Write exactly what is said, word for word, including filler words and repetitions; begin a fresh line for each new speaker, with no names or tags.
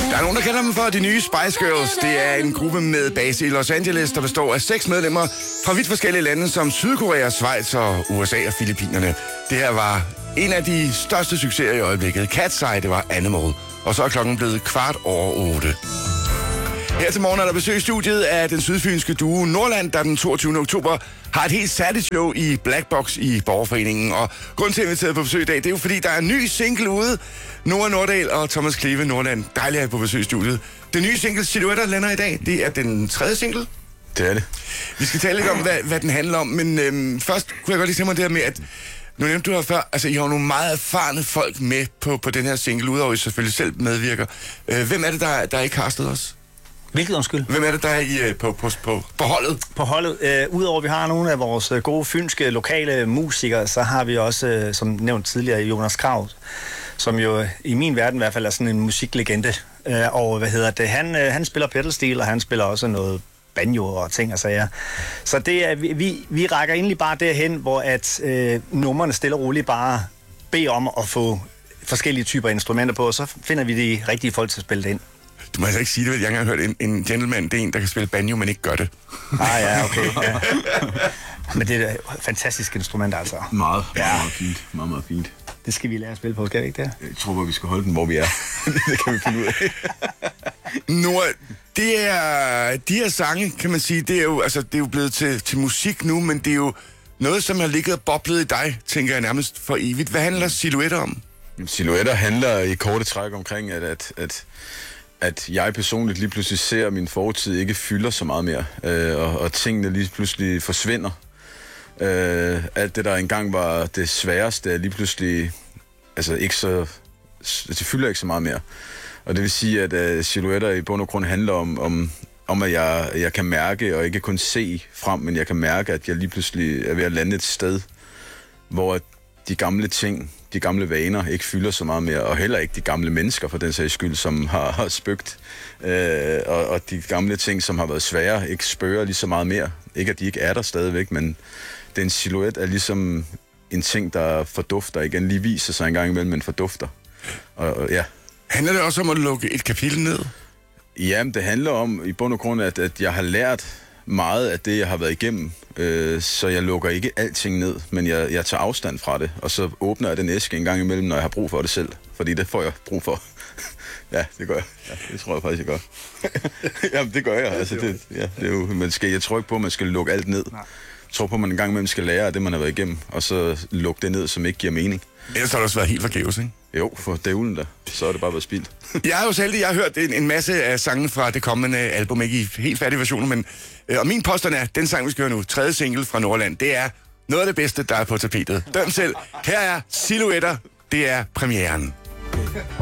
Der er nogen, der kender dem for de nye Spice Girls. Det er en gruppe med base i Los Angeles, der består af seks medlemmer fra vidt forskellige lande som Sydkorea, Schweiz og U S A og Filippinerne. Det her var en af de største succeser i øjeblikket. Cat's Eye, det var Animal. Og så er klokken blevet kvart over otte. Her til morgen er der besøg i studiet af den sydfynske duo Nordland, der den toogtyvende oktober har et helt særligt show i Black Box i Borgerforeningen. Og grunden til at invitere på besøg i dag, det er jo fordi, der er en ny single ude. Nora Nordahl og Thomas Kleve Nordland. Dejligt at have på besøg i studiet. Den nye single Silhouetter lander i dag. Det er den tredje single.
Det er det.
Vi skal tale lidt om, hvad, hvad den handler om, men øhm, først kunne jeg godt lige tænke mig det her med, at nu nævnte du her før, altså I har nogle meget erfarne folk med på, på den her single, udover I selvfølgelig selv medvirker. Øh, hvem er det, der, der er i castet os?
Hvilket undskyld?
Hvem er det, der er i, på, på, på, på holdet?
På holdet. Øh, Udover at vi har nogle af vores gode fynske lokale musikere, så har vi også, øh, som nævnt tidligere, Jonas Krav, som jo i min verden i hvert fald er sådan en musiklegende. Øh, og hvad hedder det? Han, øh, han spiller pedalstil, og han spiller også noget banjo og ting og sager. Så det er, vi, vi rækker egentlig bare derhen, hvor at øh, numrene stille og roligt bare beder om at få forskellige typer instrumenter på, og så finder vi de rigtige folk til at spille det ind.
Du må altså ikke sige det, vel? Jeg har engang hørt, en, en gentleman, det er en, der kan spille banjo, men ikke gør det.
Ah ja, okay. Ja. Men det er et fantastisk instrument, altså.
Meget, ja. meget, meget fint. Meget, meget fint.
Det skal vi lære at spille på, skal vi ikke det?
Jeg tror bare, vi skal holde den, hvor vi er. Det kan vi finde ud af.
Nora, det er, de her sange, kan man sige, det er jo, altså, det er jo blevet til, til musik nu, men det er jo noget, som har ligget og boblet i dig, tænker jeg nærmest for evigt. Hvad handler Silhouetter om?
Silhouetter handler i korte træk omkring, at, at, at at jeg personligt lige pludselig ser, at min fortid ikke fylder så meget mere, øh, og, og tingene lige pludselig forsvinder. Øh, alt det, der engang var det sværeste, er lige pludselig altså ikke så, det fylder ikke så meget mere. Og det vil sige, at uh, Silhouetter i bund og grund handler om, om, om at jeg, jeg kan mærke, og ikke kun se frem, men jeg kan mærke, at jeg lige pludselig er ved at lande et sted, hvor de gamle ting, de gamle vaner ikke fylder så meget mere, og heller ikke de gamle mennesker for den sags skyld, som har, har spøgt. Øh, og, og de gamle ting, som har været svære, ikke spørger lige så meget mere. Ikke at de ikke er der stadigvæk, men den silhuet er ligesom en ting, der fordufter igen, lige viser sig en gang imellem, men fordufter. Og, og ja.
Handler det også om at lukke et kapitel ned?
Jamen, det handler om i bund og grund, at, at jeg har lært meget af det, jeg har været igennem, øh, så jeg lukker ikke alting ned, men jeg, jeg tager afstand fra det, og så åbner jeg den æske en gang imellem, når jeg har brug for det selv, fordi det får jeg brug for. Ja, det gør jeg. Ja, det tror jeg faktisk, jeg gør. Jamen, det gør jeg. Altså, det, ja, det er jo, man skal, jeg tror ikke på, at man skal lukke alt ned. Jeg tror på, at man en gang imellem skal lære af det, man har været igennem, og så lukke det ned, som ikke giver mening.
Ellers har det også været helt forgæves, ikke?
Jo, for dævlen da. Så er det bare været spildt.
Jeg er jo så heldig, jeg har hørt en, en masse af sangene fra det kommende album, ikke i helt færdige versioner, men øh, og min påstand er, den sang, vi skal høre nu, tredje single fra Nordland, det er noget af det bedste, der er på tapetet. Døm selv. Her er Silhouetter. Det er premieren.